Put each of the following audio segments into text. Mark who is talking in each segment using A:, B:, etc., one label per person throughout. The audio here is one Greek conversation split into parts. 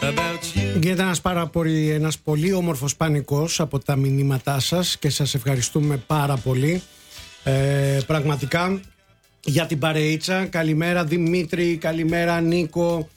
A: Γίνεται ένας πολύ όμορφος πανικός από τα μηνύματά σας και σας ευχαριστούμε πάρα πολύ. Πραγματικά για την παρεΐτσα. Καλημέρα Δημήτρη, καλημέρα Νίκο.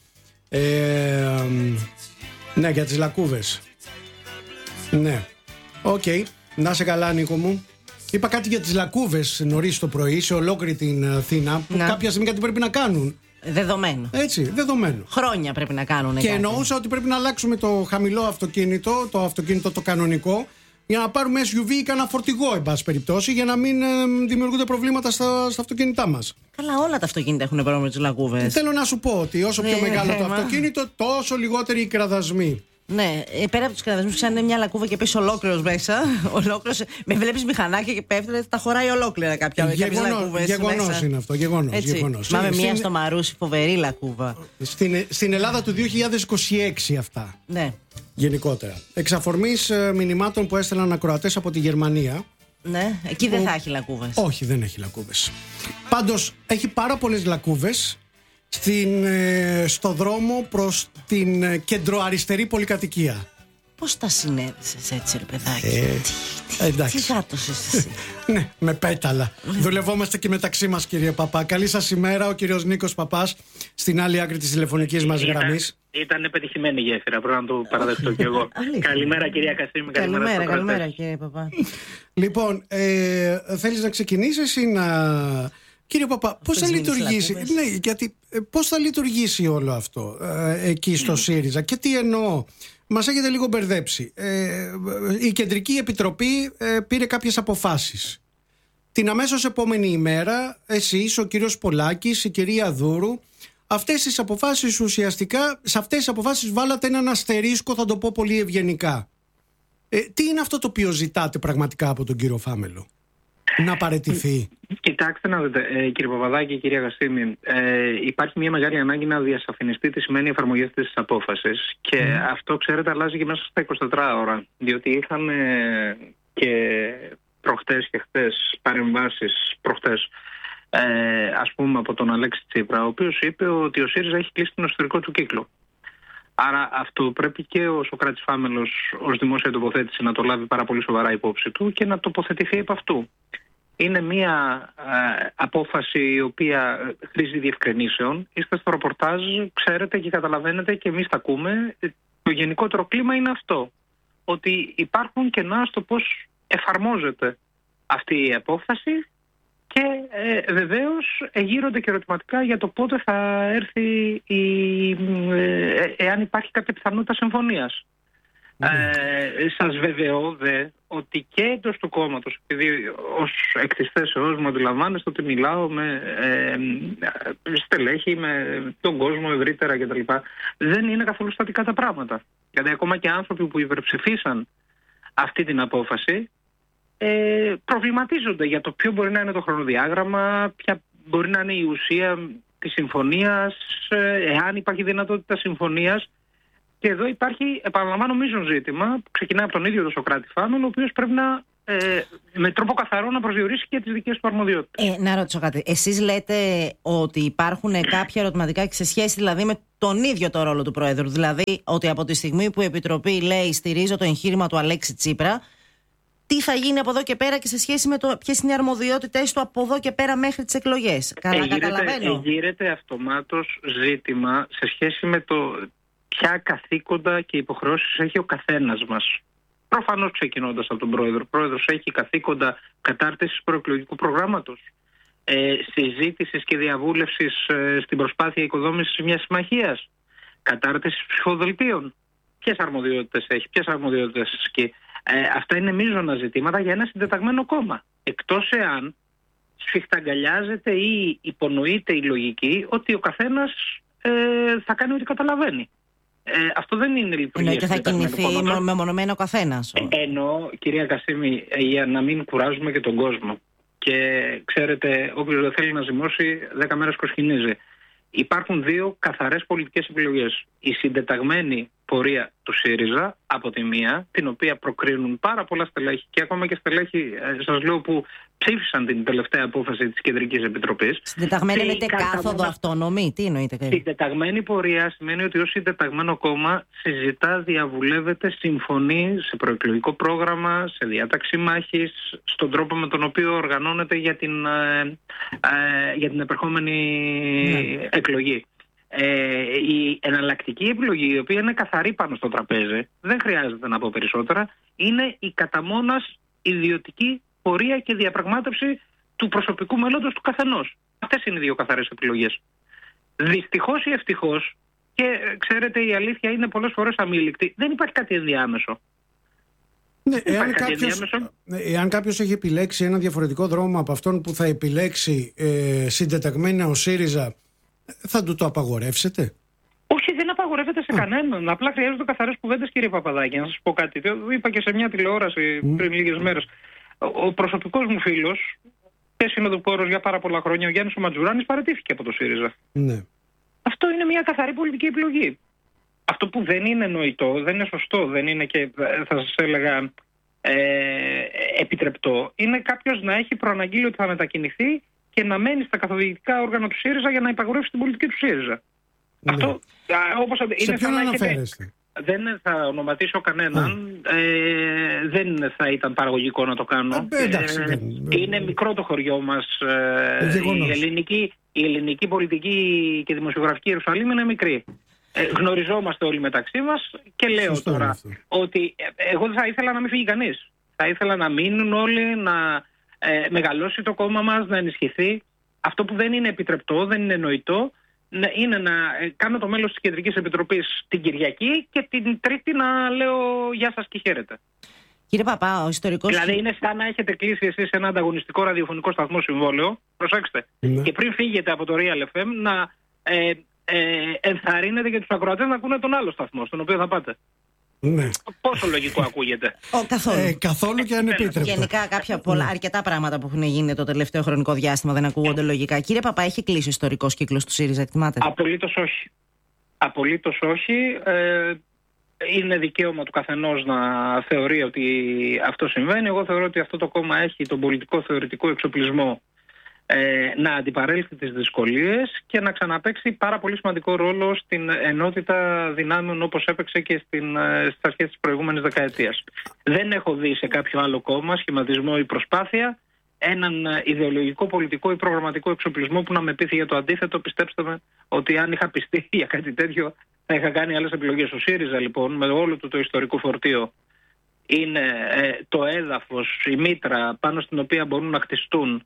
A: Ναι, για τις λακκούβες. Ναι, οκ. Να σε καλά Νίκο μου. Είπα κάτι για τις λακκούβες νωρίς το πρωί σε ολόκληρη την Αθήνα που κάποια στιγμή κάτι πρέπει να κάνουν.
B: Δεδομένο.
A: Έτσι, δεδομένο.
B: Χρόνια πρέπει να κάνουν.
A: Και εννοούσα ότι πρέπει να αλλάξουμε το χαμηλό αυτοκίνητο, το αυτοκίνητο το κανονικό, για να πάρουμε SUV ή κανένα φορτηγό, εν πάση περιπτώσει, για να μην δημιουργούνται προβλήματα στα αυτοκίνητά μας.
B: Καλά, όλα τα αυτοκίνητα έχουν πρόβλημα με τις λακκούβες.
A: Θέλω να σου πω ότι όσο πιο μεγάλο το αυτοκίνητο, τόσο λιγότεροι οι κραδασμοί.
B: Ναι, πέρα από τους κραδασμούς, αν είναι μια λακκούβα και πέσει ολόκληρος μέσα, με βλέπεις μηχανάκια και πέφτει, τα χωράει ολόκληρα κάποιες λακκούβες.
A: Γεγονός είναι αυτό, γεγονός.
B: Μάμε μια στο Μαρούσι, φοβερή λακκούβα.
A: Στην Ελλάδα του 2026 αυτά.
B: Ναι.
A: Γενικότερα. Εξ αφορμής μηνυμάτων που έστελναν ακροατές από τη Γερμανία.
B: Ναι, εκεί δεν θα έχει λακκούβες.
A: Όχι, δεν έχει λακκούβες. Πάντως έχει πάρα πολλές λακκούβες στο δρόμο προς την κεντροαριστερή πολυκατοικία.
B: Πώς τα συνέδεσες έτσι ρε παιδάκι? Τι γάτος είσαι εσύ?
A: Ναι, με πέταλα. Δουλευόμαστε και μεταξύ μας κύριε Παπά. Καλή σας ημέρα, ο κύριος Νίκος Παπάς στην άλλη άκρη της τηλεφωνικής μας γραμμής.
C: Ήταν πετυχημένη γέφυρα, πρέπει να το παραδεχτώ κι εγώ. Καλημέρα κυρία Κασίμη.
B: Καλημέρα κύριε Παπά.
A: Λοιπόν, θέλεις να ξεκινήσεις ή να... Κύριε Παπά, πώς θα λειτουργήσει, ναι, γιατί πώς θα λειτουργήσει όλο αυτό εκεί στο ΣΥΡΙΖΑ και τι εννοώ? Μας έχετε λίγο μπερδέψει. Η Κεντρική Επιτροπή πήρε κάποιες αποφάσεις. Την αμέσως επόμενη ημέρα, εσείς, ο κύριος Πολάκης, η κυρία Δούρου, αυτές τις αποφάσεις ουσιαστικά, σε αυτές τις αποφάσεις βάλατε έναν αστερίσκο, θα το πω πολύ ευγενικά. Τι είναι αυτό το οποίο ζητάτε πραγματικά από τον κύριο Φάμελο? Να παραιτηθεί?
C: Κοιτάξτε να δείτε, κύριε Παπαδάκη και κυρία Γαστήμη, υπάρχει μια μεγάλη ανάγκη να διασαφινιστεί τι σημαίνει η εφαρμογή αυτής της απόφασης. Και αυτό, ξέρετε, αλλάζει και μέσα στα 24 ώρα. Διότι είχαμε και προχτές και χτες παρεμβάσεις, ας πούμε από τον Αλέξη Τσίπρα, ο οποίος είπε ότι ο ΣΥΡΙΖΑ έχει κλείσει τον εσωτερικό του κύκλο. Άρα αυτό πρέπει και ο Σωκράτης Φάμελος ως δημόσια τοποθέτηση να το λάβει πάρα πολύ σοβαρά υπόψη του και να τοποθετηθεί επ' αυτού. Είναι μια απόφαση η οποία χρήζει διευκρινήσεων. Είστε στο ρεπορτάζ, ξέρετε και καταλαβαίνετε και εμείς τα ακούμε. Το γενικότερο κλίμα είναι αυτό. Ότι υπάρχουν κενά στο πώς εφαρμόζεται αυτή η απόφαση και βεβαίως γύρονται και ερωτηματικά για το πότε θα έρθει εάν υπάρχει κάποια πιθανότητα συμφωνίας. Σας βεβαιώ ότι και εντός του κόμματος, επειδή ως εκ της θέσεώς μου αντιλαμβάνεστε ότι μιλάω με στελέχη, με τον κόσμο ευρύτερα κτλ. Δεν είναι καθόλου στατικά τα πράγματα. Γιατί ακόμα και άνθρωποι που υπερψηφίσαν αυτή την απόφαση προβληματίζονται για το ποιο μπορεί να είναι το χρονοδιάγραμμα, ποια μπορεί να είναι η ουσία της συμφωνίας, εάν υπάρχει δυνατότητα συμφωνίας. Και εδώ υπάρχει, επαναλαμβάνω, μείζον ζήτημα που ξεκινάει από τον ίδιο τον Σωκράτη Φάμελο, ο οποίος πρέπει να με τρόπο καθαρό να προσδιορίσει και τις δικές του αρμοδιότητες. Να
B: ρωτήσω κάτι. Εσείς λέτε ότι υπάρχουν κάποια ερωτηματικά και σε σχέση δηλαδή με τον ίδιο το ρόλο του Πρόεδρου. Δηλαδή ότι από τη στιγμή που η Επιτροπή λέει στηρίζω το εγχείρημα του Αλέξη Τσίπρα, τι θα γίνει από εδώ και πέρα και σε σχέση με ποιες είναι οι αρμοδιότητες του από εδώ και πέρα μέχρι τις εκλογές? Καλά καταλαβαίνω.
C: Εγείρεται αυτομάτως ζήτημα σε σχέση με το ποια καθήκοντα και υποχρεώσεις έχει ο καθένας μας. Προφανώς ξεκινώντας από τον Πρόεδρο. Ο Πρόεδρος έχει καθήκοντα κατάρτισης προεκλογικού προγράμματος, συζήτησης και διαβούλευσης στην προσπάθεια οικοδόμησης μιας συμμαχίας, κατάρτισης ψηφοδελτίων. Ποιες αρμοδιότητες έχει, ποιες αρμοδιότητες ασκεί? Αυτά είναι μείζωνα ζητήματα για ένα συντεταγμένο κόμμα. Εκτός εάν σφιχταγκαλιάζεται ή υπονοείται η λογική ότι ο καθένας θα κάνει ό,τι καταλαβαίνει. Αυτό δεν είναι λειτουργία.
B: Και θα κινηθεί μεμονωμένο ο καθένας.
C: Εννοώ, κυρία Κασίμη, για να μην κουράζουμε και τον κόσμο. Και ξέρετε, όποιος δεν θέλει να ζυμώσει 10 μέρες κοσκινίζει. Υπάρχουν δύο καθαρές πολιτικές επιλογές. Η συντεταγμένη πορεία του ΣΥΡΙΖΑ από τη μία, την οποία προκρίνουν πάρα πολλά στελέχη και ακόμα και στελέχη, σας λέω, που ψήφισαν την τελευταία απόφαση της Κεντρικής Επιτροπής.
B: Συντεταγμένη λέτε κάθοδο αυτόνομη, τι εννοείτε?
C: Συντεταγμένη πορεία σημαίνει ότι ως συντεταγμένο κόμμα συζητά, διαβουλεύεται, συμφωνεί σε προεκλογικό πρόγραμμα, σε διάταξη μάχης, στον τρόπο με τον οποίο οργανώνεται για την επερχόμενη εκλογή. Η εναλλακτική επιλογή, η οποία είναι καθαρή πάνω στο τραπέζι, δεν χρειάζεται να πω περισσότερα, είναι η κατά μόνας ιδιωτική πορεία και διαπραγμάτευση του προσωπικού μέλλοντος του καθενός. Αυτές είναι οι δύο καθαρές επιλογές. Δυστυχώς ή ευτυχώς, και ξέρετε η αλήθεια είναι πολλές φορές αμήλικτη, δεν υπάρχει κάτι ενδιάμεσο.
A: Ναι, εάν κάποιος έχει επιλέξει ένα διαφορετικό δρόμο από αυτόν που θα επιλέξει συντεταγμένα ο ΣΥΡΙΖΑ, θα του το απαγορεύσετε?
C: Όχι, δεν απαγορεύεται σε κανέναν. Απλά χρειάζονται καθαρές κουβέντες, κύριε Παπαδάκη. Να σας πω κάτι. Το είπα και σε μια τηλεόραση πριν λίγες μέρες. Ο προσωπικός μου φίλος, και συνοδοιπόρος για πάρα πολλά χρόνια, ο Γιάννης ο Ματζουράνης, παραιτήθηκε από το ΣΥΡΙΖΑ.
A: Ναι.
C: Αυτό είναι μια καθαρή πολιτική επιλογή. Αυτό που δεν είναι νοητό, δεν είναι σωστό, δεν είναι και θα σας έλεγα επιτρεπτό, είναι κάποιος να έχει προαναγγείλει ότι θα μετακινηθεί και να μένει στα καθοδηγητικά όργανα του ΣΥΡΙΖΑ για να υπαγορεύσει την πολιτική του ΣΥΡΙΖΑ.
A: Ναι.
C: Αυτό όπως
A: σε ποιον αναφέρεστε?
C: Δεν θα ονοματίσω κανέναν, δεν θα ήταν παραγωγικό να το κάνω. Είναι μικρό το χωριό μας, η ελληνική πολιτική και δημοσιογραφική Ιερουσαλήμ είναι μικρή. Γνωριζόμαστε όλοι μεταξύ μας και λέω τώρα ότι εγώ δεν θα ήθελα να μην φύγει κανείς. Θα ήθελα να μείνουν όλοι, να μεγαλώσει το κόμμα μας, να ενισχυθεί. Αυτό που δεν είναι επιτρεπτό, δεν είναι νοητό, είναι να κάνω το μέλος της Κεντρικής Επιτροπής την Κυριακή και την Τρίτη να λέω γεια σας και χαίρετε.
B: Κύριε Παπά, ο ιστορικός...
C: Δηλαδή είναι σαν να έχετε κλείσει εσείς ένα ανταγωνιστικό ραδιοφωνικό σταθμό συμβόλαιο, προσέξτε, και πριν φύγετε από το Real FM να ενθαρρύνετε και τους ακροατές να ακούνε τον άλλο σταθμό στον οποίο θα πάτε.
A: Ναι.
C: Πόσο λογικό ακούγεται?
A: Καθόλου και ανεπίτρεπτο.
B: Γενικά αρκετά πράγματα που έχουν γίνει το τελευταίο χρονικό διάστημα δεν ακούγονται λογικά. Κύριε Παπά, έχει κλείσει ο ιστορικός κύκλος του ΣΥΡΙΖΑ, εκτιμάτε?
C: Απολύτως όχι. Απολύτως όχι. Είναι δικαίωμα του καθενός να θεωρεί ότι αυτό συμβαίνει. Εγώ θεωρώ ότι αυτό το κόμμα έχει τον πολιτικό θεωρητικό εξοπλισμό να αντιπαρέλθει τις δυσκολίες και να ξαναπαίξει πάρα πολύ σημαντικό ρόλο στην ενότητα δυνάμεων όπως έπαιξε και στις αρχές της προηγούμενης δεκαετίας. Δεν έχω δει σε κάποιο άλλο κόμμα, σχηματισμό ή προσπάθεια, έναν ιδεολογικό, πολιτικό ή προγραμματικό εξοπλισμό που να με πείθει για το αντίθετο. Πιστέψτε με ότι αν είχα πιστεί για κάτι τέτοιο θα είχα κάνει άλλες επιλογές. Ο ΣΥΡΙΖΑ λοιπόν με όλο το ιστορικό φορτίο είναι το έδαφος, η μήτρα πάνω στην οποία μπορούν να χτιστούν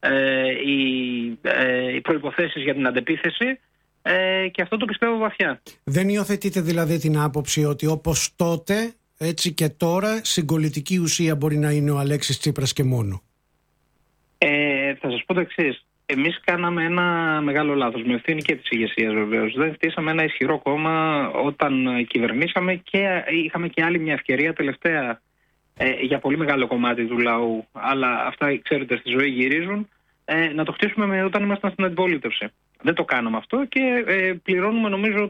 C: οι προϋποθέσεις για την αντεπίθεση, και αυτό το πιστεύω βαθιά. Δεν
A: υιοθετείτε δηλαδή την άποψη ότι όπως τότε έτσι και τώρα συγκολητική ουσία μπορεί να είναι ο Αλέξης Τσίπρας και μόνο?
C: Θα σας πω το εξής. Εμείς κάναμε ένα μεγάλο λάθος, με ευθύνη και της ηγεσίας βεβαίως. Δεν χτίσαμε ένα ισχυρό κόμμα όταν κυβερνήσαμε και είχαμε και άλλη μια ευκαιρία τελευταία για πολύ μεγάλο κομμάτι του λαού, αλλά αυτά ξέρετε στη ζωή γυρίζουν, να το χτίσουμε όταν ήμασταν στην αντιπολίτευση. Δεν το κάναμε αυτό και πληρώνουμε νομίζω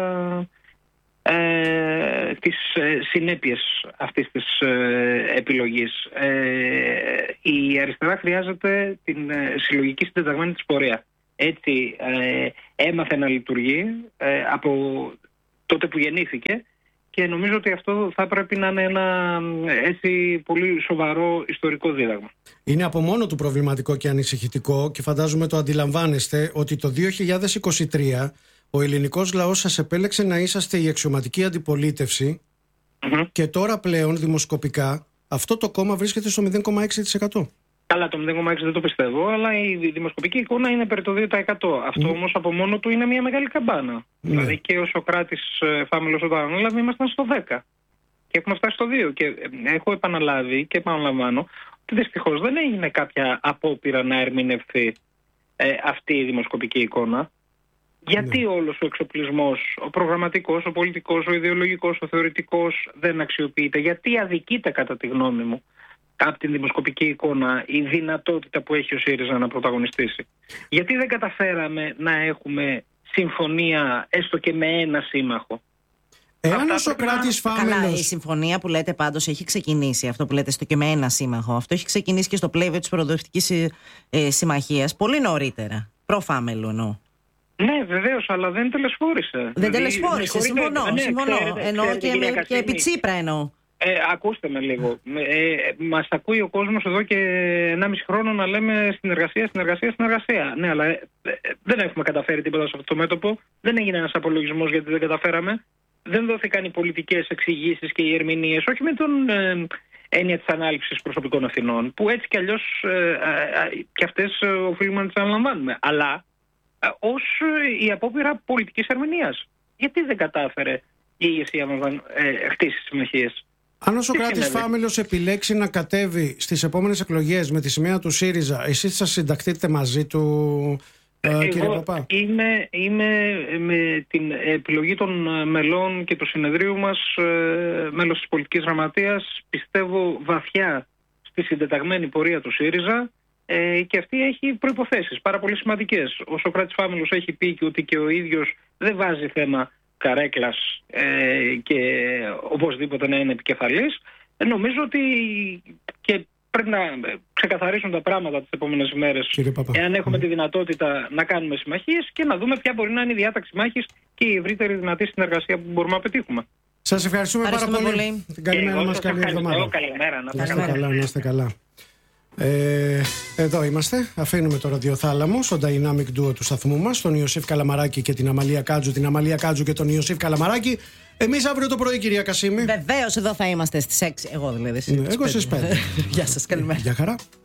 C: τις συνέπειες αυτής της επιλογής. Η αριστερά χρειάζεται την συλλογική συντεταγμένη της πορεία. Έτσι έμαθε να λειτουργεί από τότε που γεννήθηκε και νομίζω ότι αυτό θα πρέπει να είναι ένα έτσι πολύ σοβαρό ιστορικό δίδαγμα.
A: Είναι από μόνο του προβληματικό και ανησυχητικό και φαντάζομαι το αντιλαμβάνεστε ότι το 2023 ο ελληνικός λαός σας επέλεξε να είσαστε η αξιωματική αντιπολίτευση και τώρα πλέον δημοσκοπικά αυτό το κόμμα βρίσκεται στο 0,6%.
C: Καλά, το 0,6% δεν το πιστεύω, αλλά η δημοσκοπική εικόνα είναι περί το 2%. Αυτό όμως από μόνο του είναι μια μεγάλη καμπάνα. Δηλαδή και ο Σωκράτης Φάμελος όταν ανέλαβε ήμασταν στο 10% και έχουμε φτάσει στο 2%. Και έχω επαναλάβει και επαναλαμβάνω ότι δυστυχώς δεν έγινε κάποια απόπειρα να ερμηνευθεί αυτή η δημοσκοπική εικόνα. Γιατί όλος ο εξοπλισμός, ο προγραμματικός, ο πολιτικός, ο ιδεολογικός, ο θεωρητικός δεν αξιοποιείται? Γιατί αδικείται κατά τη γνώμη μου από την δημοσκοπική εικόνα η δυνατότητα που έχει ο ΣΥΡΙΖΑ να πρωταγωνιστήσει? Γιατί δεν καταφέραμε να έχουμε συμφωνία έστω και με ένα σύμμαχο?
A: Εάν ο Σωκράτης Φάμελος.
B: Καλά, η συμφωνία που λέτε πάντως έχει ξεκινήσει, αυτό που λέτε στο και με ένα σύμμαχο, αυτό έχει ξεκινήσει και στο πλαίσιο της προοδευτικής συμμαχίας πολύ νωρίτερα. Προ-Φάμελου εννοώ.
C: Ναι, βεβαίως, αλλά δεν τελεσφόρησε.
B: Δεν τελεσφόρησε, συμφωνώ. Εννοώ και επί Τσίπρα εννοώ.
C: Ακούστε με λίγο. Μας ακούει ο κόσμος εδώ και 1,5 χρόνο να λέμε συνεργασία. Ναι, αλλά δεν έχουμε καταφέρει τίποτα σε αυτό το μέτωπο. Δεν έγινε ένας απολογισμός γιατί δεν καταφέραμε. Δεν δόθηκαν οι πολιτικές εξηγήσεις και οι ερμηνείες, όχι με τον έννοια της ανάληψης προσωπικών ευθυνών, που έτσι κι αλλιώς και αυτές οφείλουμε να τις αναλαμβάνουμε, αλλά ως η απόπειρα πολιτικής ερμηνείας. Γιατί δεν κατάφερε η ηγεσία μας να χτίσει συμμαχίες?
A: Αν ο Σωκράτης Φάμελος επιλέξει να κατέβει στις επόμενες εκλογές με τη σημαία του ΣΥΡΙΖΑ, εσείς θα συνταχθείτε μαζί του, κύριε Παπά?
C: Είμαι με την επιλογή των μελών και του συνεδρίου μας μέλος της πολιτικής γραμματείας. Πιστεύω βαθιά στη συντεταγμένη πορεία του ΣΥΡΙΖΑ και αυτή έχει προϋποθέσεις πάρα πολύ σημαντικές. Ο Σωκράτης Φάμελος έχει πει και ότι και ο ίδιος δεν βάζει θέμα καρέκλας και οπωσδήποτε να είναι επικεφαλής. Νομίζω ότι και πρέπει να ξεκαθαρίσουν τα πράγματα τις επόμενες ημέρες, εάν έχουμε τη δυνατότητα να κάνουμε συμμαχίες και να δούμε ποια μπορεί να είναι η διάταξη μάχης και η ευρύτερη δυνατή συνεργασία που μπορούμε να πετύχουμε.
A: Σας ευχαριστούμε πάρα πολύ. Την καλημέρα μας, καλή εβδομάδα.
C: Καλημέρα,
A: να είστε καλά. Εδώ είμαστε. Αφήνουμε το ραδιοθάλαμο στο Dynamic Duo του σταθμού μας, τον Ιωσήφ Καλαμαράκη και την Αμαλία Κάτζου, την Αμαλία Κάτζου και τον Ιωσήφ Καλαμαράκη. Εμείς αύριο το πρωί, κυρία Κασίμη.
B: Βεβαίως, εδώ θα είμαστε στις 6. Εγώ δηλαδή.
A: Εγώ στις 5.
B: Γεια σας, καλημέρα.
A: Γεια χαρά.